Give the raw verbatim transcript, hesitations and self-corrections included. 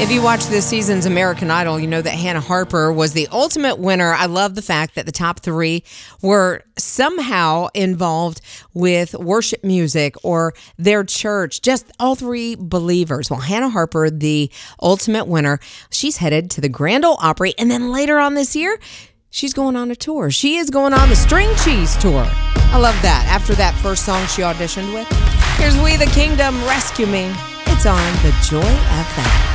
If you watch this season's American Idol, you know that Hannah Harper was the ultimate winner. I love the fact that the top three were somehow involved with worship music or their church, just all three believers. Well, Hannah Harper, the ultimate winner, she's headed to the Grand Ole Opry, and then later on this year, she's going on a tour. She is going on the String Cheese Tour. I love that. After that first song she auditioned with, here's We the Kingdom, Rescue Me. It's on The Joy of That.